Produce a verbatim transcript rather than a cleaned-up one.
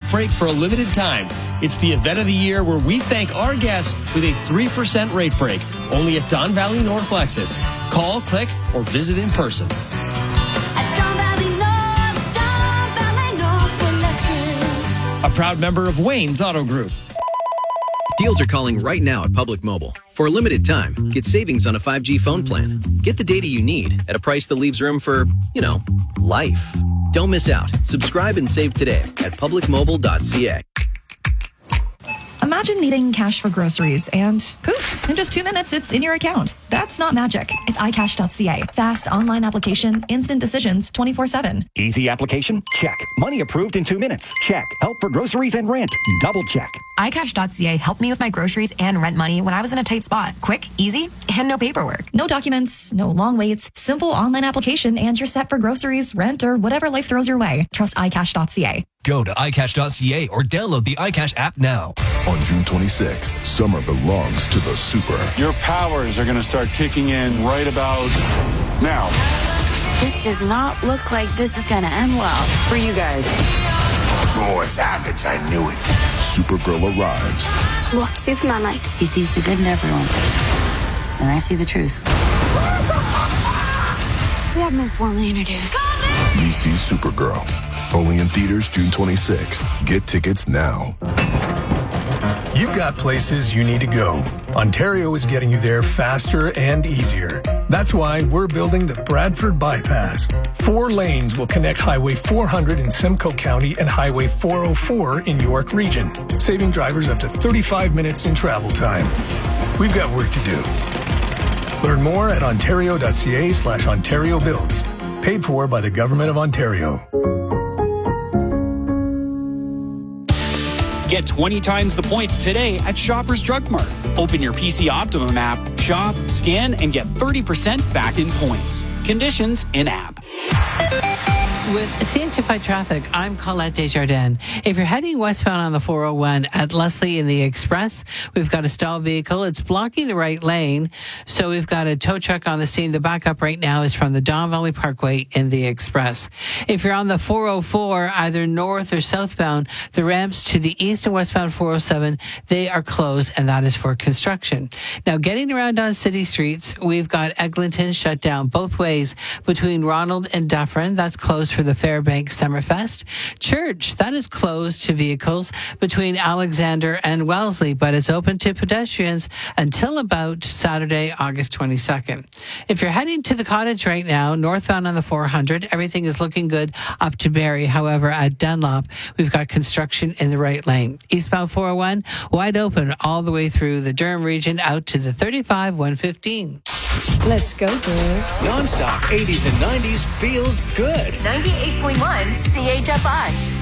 break for a limited time. It's the event of the year where we thank our guests with a three percent rate break, only at Don Valley North Lexus. Call, click, or visit in person. At Don Valley North, Don Valley North for Lexus. A proud member of Wayne's Auto Group. Deals are calling right now at Public Mobile. For a limited time, get savings on a five G phone plan. Get the data you need at a price that leaves room for, you know, life. Don't miss out. Subscribe and save today at public mobile dot c a. Imagine needing cash for groceries and poof, in just two minutes, it's in your account. That's not magic. It's i cash dot c a. Fast online application, instant decisions, twenty-four seven. Easy application? Check. Money approved in two minutes? Check. Help for groceries and rent? Double check. i cash dot c a helped me with my groceries and rent money when I was in a tight spot. Quick, easy, and no paperwork. No documents, no long waits, simple online application, and you're set for groceries, rent, or whatever life throws your way. Trust i cash dot c a. Go to i cash dot c a or download the iCash app now. On June twenty-sixth, summer belongs to the Super. Your powers are going to start kicking in right about now. This does not look like this is going to end well for you guys. More savage, I knew it. Supergirl arrives. What's Superman like? He sees the good in everyone. And I see the truth. We haven't been formally introduced. D C Supergirl. Only in theaters June twenty-sixth. Get tickets now. You've got places you need to go. Ontario is getting you there faster and easier. That's why we're building the Bradford Bypass. Four lanes will connect Highway four hundred in Simcoe County and Highway four oh four in York Region, saving drivers up to thirty-five minutes in travel time. We've got work to do. Learn more at ontario dot c a slash Ontario Builds. Paid for by the Government of Ontario. Get twenty times the points today at Shoppers Drug Mart. Open your P C Optimum app, shop, scan, and get thirty percent back in points. Conditions in-app. With C H F I Traffic, I'm Colette Desjardins. If you're heading westbound on the four oh one at Leslie in the Express, we've got a stalled vehicle. It's blocking the right lane, so we've got a tow truck on the scene. The backup right now is from the Don Valley Parkway in the Express. If you're on the four oh four, either north or southbound, the ramps to the east and westbound four oh seven, they are closed, and that is for construction. Now, getting around on city streets, we've got Eglinton shut down both ways between Ronald and Dufferin. That's closed for the Fairbanks Summerfest. Church, that is closed to vehicles between Alexander and Wellesley, but it's open to pedestrians until about Saturday, August twenty-second. If you're heading to the Cottage right now, northbound on the four hundred, everything is looking good up to Barrie. However, at Dunlop, we've got construction in the right lane. Eastbound four oh one, wide open all the way through the Durham region out to the thirty-five one fifteen. Let's go, girls. Non-stop eighties and nineties feels good. ninety-eight point one C H F I.